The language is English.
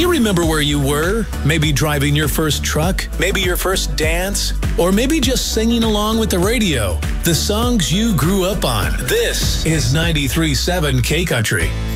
You remember where you were? Maybe driving your first truck, maybe your first dance, or maybe just singing along with the radio. The songs you grew up on. This is 93.7 K Country.